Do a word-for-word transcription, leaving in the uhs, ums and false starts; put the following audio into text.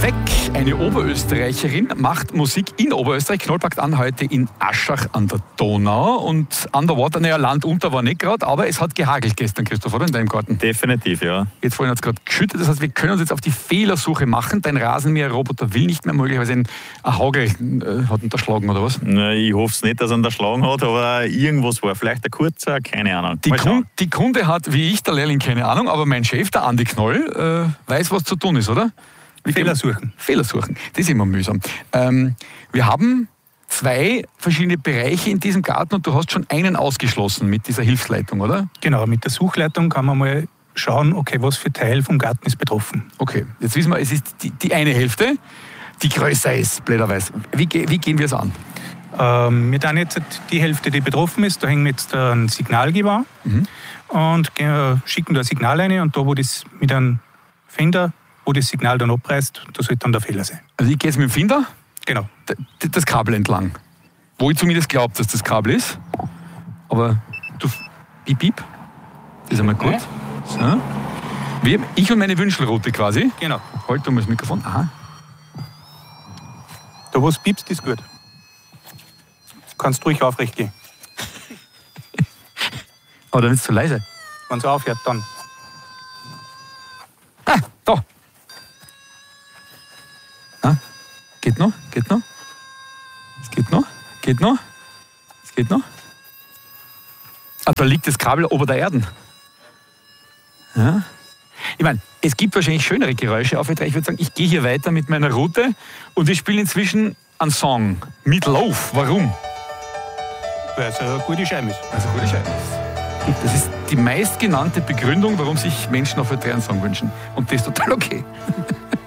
weg. Eine Oberösterreicherin macht Musik in Oberösterreich. Knoll packt an heute in Aschach an der Donau. Und underwater, naja, Land unter war nicht gerade, aber es hat gehagelt gestern, Christoph, oder in deinem Garten? Definitiv, ja. Jetzt vorhin hat es gerade geschüttet, das heißt, wir können uns jetzt auf die Fehlersuche machen. Dein Rasenmäherroboter will nicht mehr, möglicherweise ein Hagel äh, hat ihn erschlagen oder was? Na, ich hoffe es nicht, dass er ihn erschlagen hat, aber irgendwas war. Vielleicht ein kurzer, keine Ahnung. Die, Kun die Kunde hat, wie ich, der Lehrling, keine Ahnung, aber mein Chef, der Andi Knoll, äh, weiß, was zu tun ist, oder? Wie Fehler suchen. Fehler suchen, das ist immer mühsam. Ähm, wir haben zwei verschiedene Bereiche in diesem Garten und du hast schon einen ausgeschlossen mit dieser Hilfsleitung, oder? Genau, mit der Suchleitung kann man mal schauen, okay, was für Teil vom Garten ist betroffen. Okay, jetzt wissen wir, es ist die, die eine Hälfte, die größer ist, blöderweise. Wie, wie gehen wir es an? Ähm, wir tun jetzt die Hälfte, die betroffen ist, da hängen wir jetzt ein Signalgeber mhm. und äh, schicken da ein Signal rein und da, wo das mit einem Fender, wo das Signal dann abreißt, da sollte dann der Fehler sein. Also ich gehe jetzt mit dem Finder? Genau. Das Kabel entlang. Wo ich zumindest glaube, dass das Kabel ist. Aber du, piep, piep. Das ist einmal gut. So. Wir, ich und meine Wünschelrute quasi. Genau. Halt um das Mikrofon. Aha. Da wo es piepst, ist gut. Du kannst ruhig aufrecht gehen. Aber dann ist es zu leise. Wenn es aufhört, dann. Ah, da. Ah, geht noch, geht noch. Es geht noch, geht noch. Es geht noch. Ah, da liegt das Kabel ober der Erden. Ja. Ich meine, es gibt wahrscheinlich schönere Geräusche auf. Ich würde sagen, ich gehe hier weiter mit meiner Route und wir spielen inzwischen einen Song. Meatloaf. Warum? Weil es eine gute Scheibe ist. Also eine gute Scheibe ist. Das ist die meistgenannte Begründung, warum sich Menschen auf einen Song wünschen. Und das ist total okay.